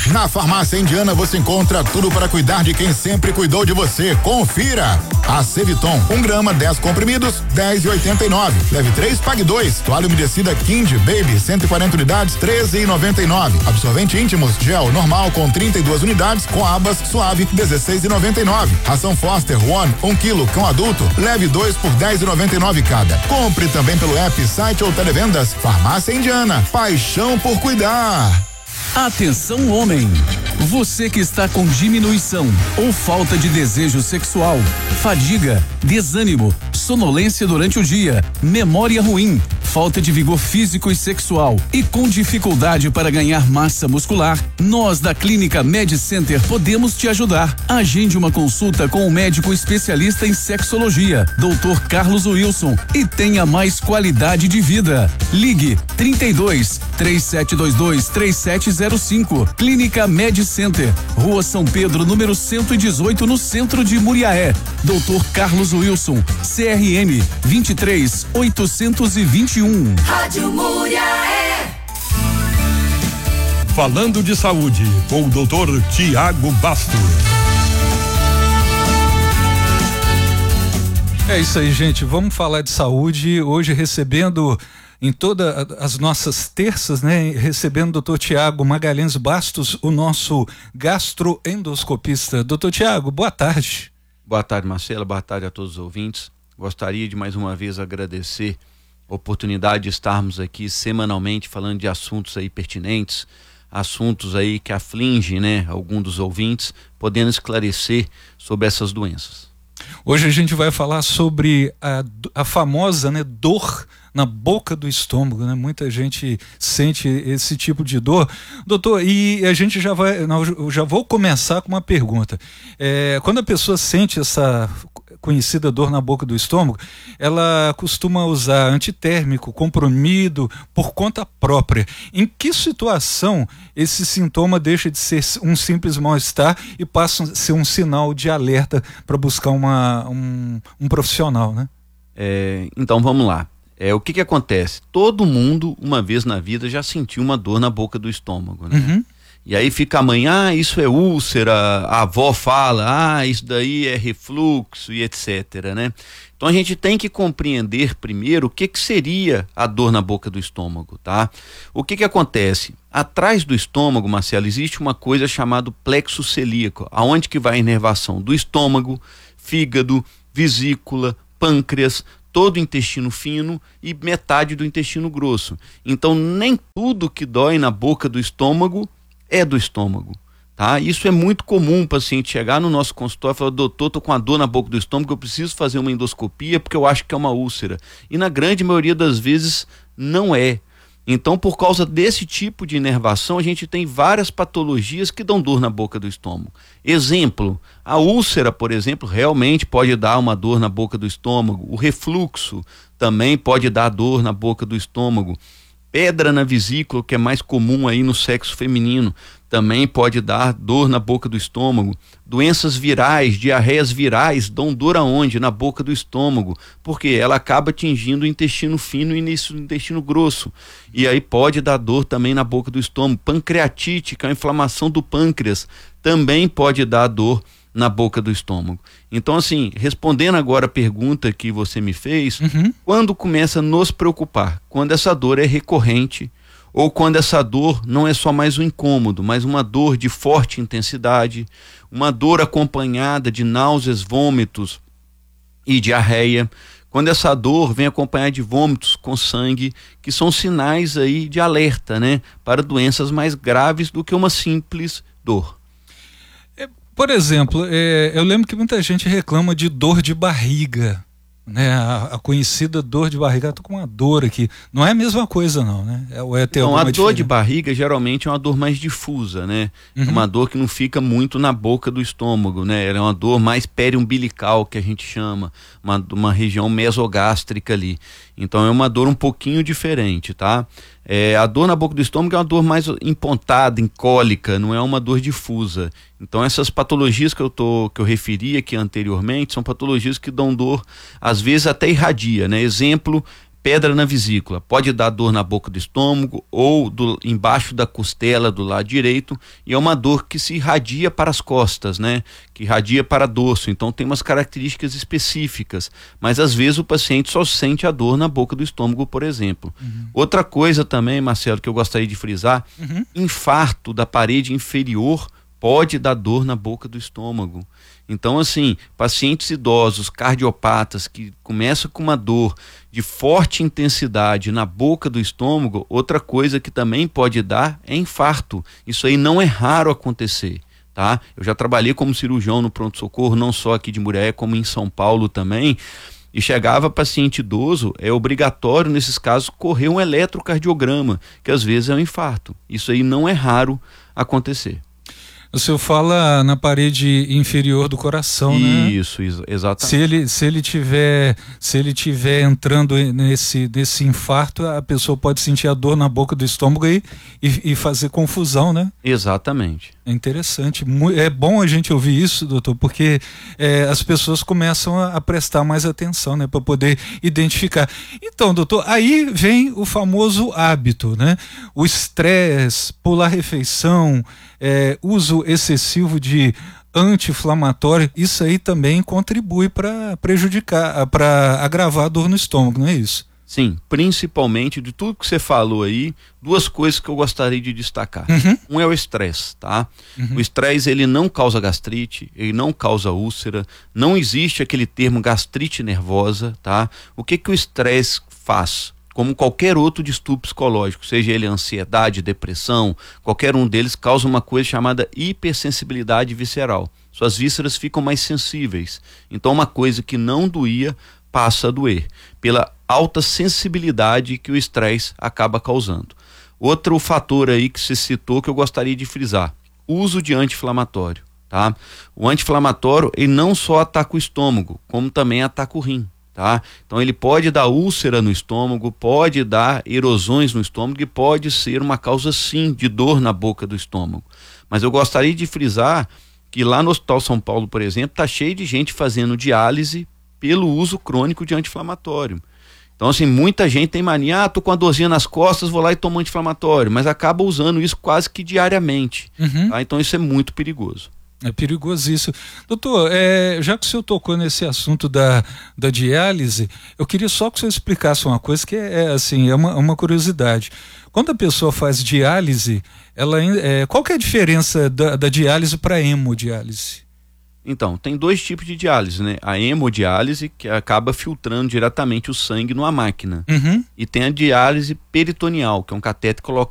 Na Farmácia Indiana você encontra tudo para cuidar de quem sempre cuidou de você. Confira. A Ceviton, 1 grama, 10 comprimidos, 10,89. Leve 3, pague 2. Toalha umedecida Kind Baby, 140 unidades, 13,99. Absorvente íntimos gel normal com 32 unidades, com abas suave, 16,99. Ração Foster One, 1 quilo, cão adulto, leve 2 por 10,99 cada. Compre também pelo app, site ou televendas. Farmácia Indiana, paixão por cuidar. Atenção, homem! Você que está com diminuição ou falta de desejo sexual, fadiga, desânimo, sonolência durante o dia, memória ruim, falta de vigor físico e sexual e com dificuldade para ganhar massa muscular, nós da Clínica Med Center podemos te ajudar. Agende uma consulta com o médico especialista em sexologia, Dr. Carlos Wilson, e tenha mais qualidade de vida. Ligue 32 3722 3705. Clínica Med Center, Rua São Pedro, número 118, no centro de Muriaé. Dr. Carlos Wilson, CRM 23821. Rádio Muriaé. Falando de saúde, com o Dr. Tiago Bastos. É isso aí, gente. Vamos falar de saúde. Hoje recebendo em todas as nossas terças, né? Recebendo o Dr. Tiago Magalhães Bastos, o nosso gastroendoscopista. Dr. Tiago, boa tarde. Boa tarde, Marcela. Boa tarde a todos os ouvintes. Gostaria de mais uma vez agradecer a oportunidade de estarmos aqui semanalmente falando de assuntos aí pertinentes, assuntos aí que afligem, né, algum dos ouvintes, podendo esclarecer sobre essas doenças. Hoje a gente vai falar sobre a famosa, né, dor na boca do estômago, né? Muita gente sente esse tipo de dor. Doutor, e a gente eu já vou começar com uma pergunta. Quando a pessoa sente essa conhecida dor na boca do estômago, ela costuma usar antitérmico, comprimido, por conta própria. Em que situação esse sintoma deixa de ser um simples mal-estar e passa a ser um sinal de alerta para buscar um profissional, né? Então vamos lá. O que acontece? Todo mundo, uma vez na vida, já sentiu uma dor na boca do estômago, né? Uhum. E aí fica a mãe, isso é úlcera, a avó fala, isso daí é refluxo e etc, né? Então a gente tem que compreender primeiro o que seria a dor na boca do estômago, tá? O que acontece? Atrás do estômago, Marcelo, existe uma coisa chamada plexo celíaco, aonde que vai a inervação do estômago, fígado, vesícula, pâncreas, todo o intestino fino e metade do intestino grosso. Então nem tudo que dói na boca do estômago é do estômago, tá? Isso é muito comum, o paciente chegar no nosso consultório e falar, doutor, tô com uma dor na boca do estômago, eu preciso fazer uma endoscopia porque eu acho que é uma úlcera. E na grande maioria das vezes não é. Então, por causa desse tipo de inervação, a gente tem várias patologias que dão dor na boca do estômago. Exemplo, a úlcera, por exemplo, realmente pode dar uma dor na boca do estômago. O refluxo também pode dar dor na boca do estômago. Pedra na vesícula, que é mais comum aí no sexo feminino, também pode dar dor na boca do estômago. Doenças virais, diarreias virais, dão dor aonde? Na boca do estômago, porque ela acaba atingindo o intestino fino e início do intestino grosso. E aí pode dar dor também na boca do estômago. Pancreatite, que é a inflamação do pâncreas, também pode dar dor na boca do estômago. Então, assim, respondendo agora a pergunta que você me fez, quando começa a nos preocupar? Quando essa dor é recorrente, ou quando essa dor não é só mais um incômodo, mas uma dor de forte intensidade, uma dor acompanhada de náuseas, vômitos e diarreia, quando essa dor vem acompanhada de vômitos com sangue, que são sinais aí de alerta, né, para doenças mais graves do que uma simples dor. Por exemplo, eu lembro que muita gente reclama de dor de barriga, né? A conhecida dor de barriga. Tô com uma dor aqui. Não é a mesma coisa, não, né? Não, a dor de barriga geralmente é uma dor mais difusa, né? É uma dor que não fica muito na boca do estômago, né? Ela é uma dor mais periumbilical, que a gente chama, uma região mesogástrica ali. Então é uma dor um pouquinho diferente, tá? A dor na boca do estômago é uma dor mais empontada, incólica, não é uma dor difusa. Então essas patologias que eu referi aqui anteriormente são patologias que dão dor, às vezes até irradia, né? Exemplo, pedra na vesícula, pode dar dor na boca do estômago ou embaixo da costela do lado direito, e é uma dor que se irradia para as costas, né? Que irradia para dorso, então tem umas características específicas, mas às vezes o paciente só sente a dor na boca do estômago, por exemplo. Outra coisa também, Marcelo, que eu gostaria de frisar, infarto da parede inferior pode dar dor na boca do estômago. Então, assim, pacientes idosos, cardiopatas, que começam com uma dor de forte intensidade na boca do estômago, outra coisa que também pode dar é infarto. Isso aí não é raro acontecer, tá? Eu já trabalhei como cirurgião no pronto-socorro, não só aqui de Muriaé, como em São Paulo também, e chegava paciente idoso, é obrigatório nesses casos correr um eletrocardiograma, que às vezes é um infarto. Isso aí não é raro acontecer. O senhor fala na parede inferior do coração, né? Isso, exatamente. Se ele tiver entrando nesse infarto, a pessoa pode sentir a dor na boca do estômago e fazer confusão, né? Exatamente. É interessante. É bom a gente ouvir isso, doutor, porque as pessoas começam a prestar mais atenção, né? Para poder identificar. Então, doutor, aí vem o famoso hábito, né? O estresse, pular refeição, uso excessivo de anti-inflamatório, isso aí também contribui para prejudicar, para agravar a dor no estômago, não é isso? Sim, principalmente de tudo que você falou aí, duas coisas que eu gostaria de destacar. Um é o estresse, tá? O estresse, ele não causa gastrite, ele não causa úlcera, não existe aquele termo gastrite nervosa, tá? O que o estresse faz? Como qualquer outro distúrbio psicológico, seja ele ansiedade, depressão, qualquer um deles causa uma coisa chamada hipersensibilidade visceral. Suas vísceras ficam mais sensíveis. Então uma coisa que não doía passa a doer, pela alta sensibilidade que o estresse acaba causando. Outro fator aí que você citou que eu gostaria de frisar, uso de anti-inflamatório, tá? O anti-inflamatório, ele não só ataca o estômago, como também ataca o rim. Tá? Então ele pode dar úlcera no estômago, pode dar erosões no estômago e pode ser uma causa sim de dor na boca do estômago. Mas eu gostaria de frisar que lá no Hospital São Paulo, por exemplo, tá cheio de gente fazendo diálise pelo uso crônico de anti-inflamatório. Então assim, muita gente tem mania, tô com a dorzinha nas costas, vou lá e tomo anti-inflamatório, mas acaba usando isso quase que diariamente. Tá? Então isso é muito perigoso. É perigoso isso. Doutor, já que o senhor tocou nesse assunto da diálise, eu queria só que o senhor explicasse uma coisa que é uma curiosidade. Quando a pessoa faz diálise, qual que é a diferença da diálise para a hemodiálise? Então, tem dois tipos de diálise, né? A hemodiálise, que acaba filtrando diretamente o sangue numa máquina. E tem a diálise peritoneal, que é um catéter colocado